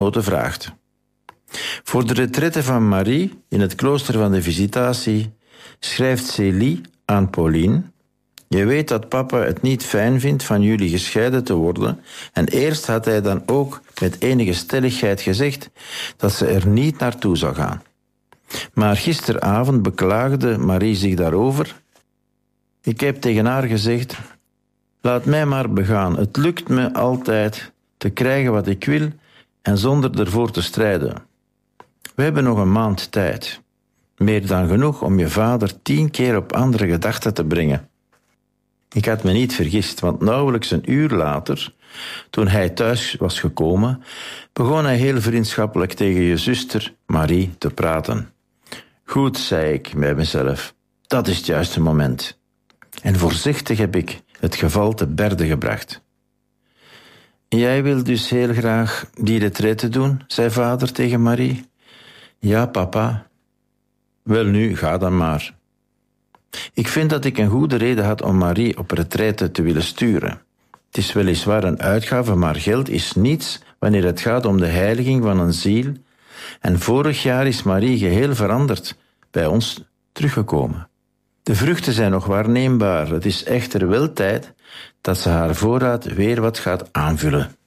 echtgenote vraagt. Voor de retraite van Marie in het klooster van de Visitatie schrijft Célie aan Pauline: je weet dat papa het niet fijn vindt van jullie gescheiden te worden, en eerst had hij dan ook met enige stelligheid gezegd dat ze er niet naartoe zou gaan. Maar gisteravond beklaagde Marie zich daarover. Ik heb tegen haar gezegd: laat mij maar begaan, het lukt me altijd te krijgen wat ik wil en zonder ervoor te strijden. We hebben nog een maand tijd. Meer dan genoeg om je vader 10 keer op andere gedachten te brengen. Ik had me niet vergist, want nauwelijks een uur later, toen hij thuis was gekomen, begon hij heel vriendschappelijk tegen je zuster Marie te praten. Goed, zei ik bij mezelf, dat is het juiste moment. En voorzichtig heb ik het geval te berde gebracht. Jij wil dus heel graag die retraite doen, zei vader tegen Marie. Ja, papa. Welnu, ga dan maar. Ik vind dat ik een goede reden had om Marie op retraite te willen sturen. Het is weliswaar een uitgave, maar geld is niets wanneer het gaat om de heiliging van een ziel. En vorig jaar is Marie geheel veranderd bij ons teruggekomen. De vruchten zijn nog waarneembaar. Het is echter wel tijd dat ze haar voorraad weer wat gaat aanvullen.